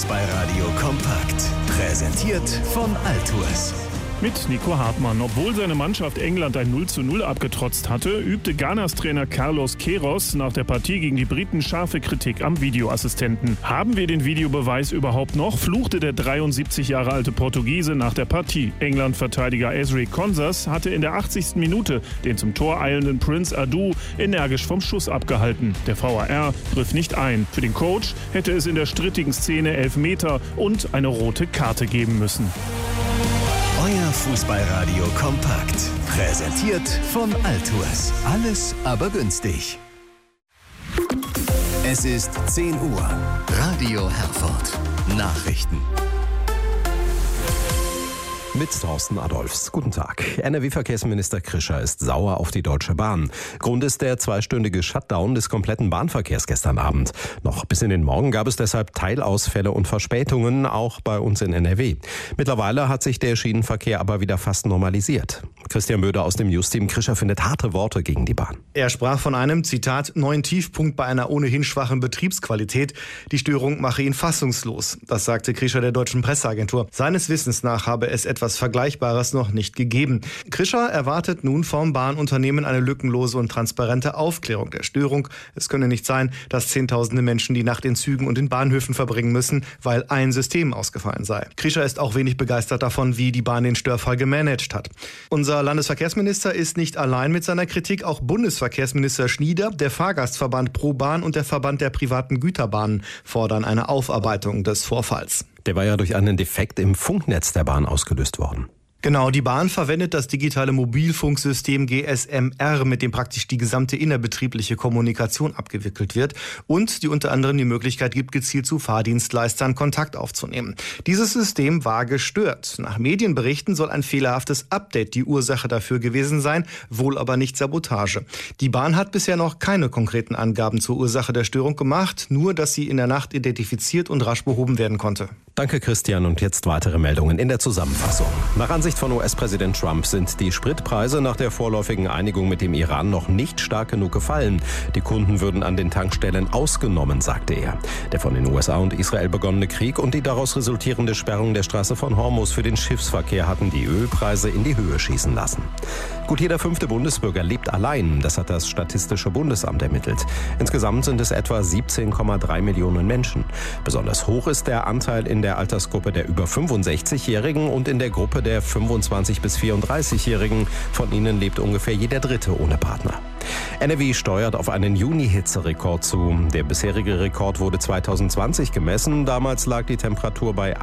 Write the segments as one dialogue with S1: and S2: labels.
S1: Fußballradio kompakt. Präsentiert von Altours.
S2: Mit Nico Hartmann. Obwohl seine Mannschaft England ein 0:0 abgetrotzt hatte, übte Ghanas Trainer Carlos Queiroz nach der Partie gegen die Briten scharfe Kritik am Videoassistenten. Haben wir den Videobeweis überhaupt noch? Fluchte der 73 Jahre alte Portugiese nach der Partie. England-Verteidiger Ezri Konsa hatte in der 80. Minute den zum Tor eilenden Prince Adu energisch vom Schuss abgehalten. Der VAR griff nicht ein. Für den Coach hätte es in der strittigen Szene Elfmeter und eine rote Karte geben müssen.
S1: Euer Fußballradio kompakt. Präsentiert von Altours. Alles aber günstig. Es ist 10 Uhr. Radio Herford. Nachrichten.
S3: Mit Thorsten Adolphs. Guten Tag. NRW-Verkehrsminister Krischer ist sauer auf die Deutsche Bahn. Grund ist der zweistündige Shutdown des kompletten Bahnverkehrs gestern Abend. Noch bis in den Morgen gab es deshalb Teilausfälle und Verspätungen, auch bei uns in NRW. Mittlerweile hat sich der Schienenverkehr aber wieder fast normalisiert. Christian Böder aus dem News-Team. Krischer findet harte Worte gegen die Bahn.
S4: Er sprach von einem, Zitat, neuen Tiefpunkt bei einer ohnehin schwachen Betriebsqualität. Die Störung mache ihn fassungslos. Das sagte Krischer der deutschen Presseagentur. Seines Wissens nach habe es etwas Vergleichbares noch nicht gegeben. Krischer erwartet nun vom Bahnunternehmen eine lückenlose und transparente Aufklärung der Störung. Es könne nicht sein, dass Zehntausende Menschen die Nacht in Zügen und in Bahnhöfen verbringen müssen, weil ein System ausgefallen sei. Krischer ist auch wenig begeistert davon, wie die Bahn den Störfall gemanagt hat. Unser Landesverkehrsminister ist nicht allein mit seiner Kritik. Auch Bundesverkehrsminister Schnieder, der Fahrgastverband ProBahn und der Verband der privaten Güterbahnen fordern eine Aufarbeitung des Vorfalls.
S3: Der war ja durch einen Defekt im Funknetz der Bahn ausgelöst worden.
S4: Genau, die Bahn verwendet das digitale Mobilfunksystem GSMR, mit dem praktisch die gesamte innerbetriebliche Kommunikation abgewickelt wird und die unter anderem die Möglichkeit gibt, gezielt zu Fahrdienstleistern Kontakt aufzunehmen. Dieses System war gestört. Nach Medienberichten soll ein fehlerhaftes Update die Ursache dafür gewesen sein, wohl aber nicht Sabotage. Die Bahn hat bisher noch keine konkreten Angaben zur Ursache der Störung gemacht, nur dass sie in der Nacht identifiziert und rasch behoben werden konnte.
S3: Danke, Christian. Und jetzt weitere Meldungen in der Zusammenfassung. Nach Ansicht von US-Präsident Trump sind die Spritpreise nach der vorläufigen Einigung mit dem Iran noch nicht stark genug gefallen. Die Kunden würden an den Tankstellen ausgenommen, sagte er. Der von den USA und Israel begonnene Krieg und die daraus resultierende Sperrung der Straße von Hormuz für den Schiffsverkehr hatten die Ölpreise in die Höhe schießen lassen. Gut jeder 5. Bundesbürger lebt allein. Das hat das Statistische Bundesamt ermittelt. Insgesamt sind es etwa 17,3 Millionen Menschen. Besonders hoch ist der Anteil in der Altersgruppe der über 65-Jährigen und in der Gruppe der 25- bis 34-Jährigen. Von ihnen lebt ungefähr jeder Dritte ohne Partner. NRW steuert auf einen Juni-Hitzerekord zu. Der bisherige Rekord wurde 2020 gemessen. Damals lag die Temperatur bei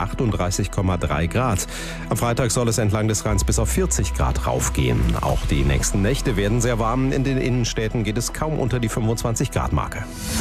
S3: 38,3 Grad. Am Freitag soll es entlang des Rheins bis auf 40 Grad raufgehen. Auch die nächsten Nächte werden sehr warm. In den Innenstädten geht es kaum unter die 25-Grad-Marke.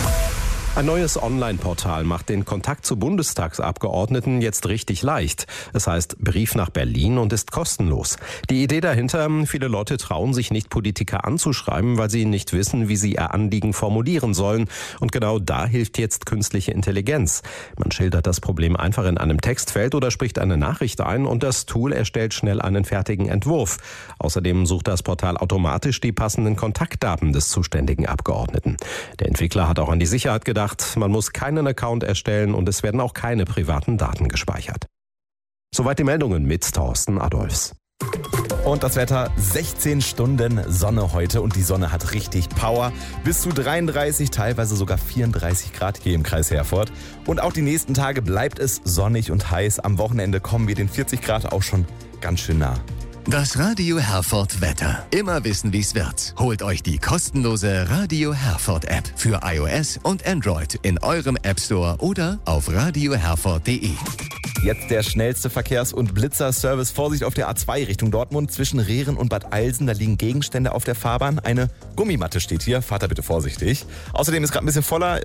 S3: Ein neues Online-Portal macht den Kontakt zu Bundestagsabgeordneten jetzt richtig leicht. Es heißt Brief nach Berlin und ist kostenlos. Die Idee dahinter, viele Leute trauen sich nicht, Politiker anzuschreiben, weil sie nicht wissen, wie sie ihr Anliegen formulieren sollen. Und genau da hilft jetzt künstliche Intelligenz. Man schildert das Problem einfach in einem Textfeld oder spricht eine Nachricht ein und das Tool erstellt schnell einen fertigen Entwurf. Außerdem sucht das Portal automatisch die passenden Kontaktdaten des zuständigen Abgeordneten. Der Entwickler hat auch an die Sicherheit gedacht. Man muss keinen Account erstellen und es werden auch keine privaten Daten gespeichert. Soweit die Meldungen mit Thorsten Adolphs.
S5: Und das Wetter, 16 Stunden Sonne heute und die Sonne hat richtig Power. Bis zu 33, teilweise sogar 34 Grad hier im Kreis Herford. Und auch die nächsten Tage bleibt es sonnig und heiß. Am Wochenende kommen wir den 40 Grad auch schon ganz schön nah.
S1: Das Radio Herford Wetter. Immer wissen, wie's wird. Holt euch die kostenlose Radio Herford App für iOS und Android in eurem App Store oder auf radioherford.de.
S5: Jetzt der schnellste Verkehrs- und Blitzer-Service. Vorsicht auf der A2 Richtung Dortmund zwischen Rehren und Bad Eilsen. Da liegen Gegenstände auf der Fahrbahn. Eine Gummimatte steht hier. Fahrt da bitte vorsichtig. Außerdem ist gerade ein bisschen voller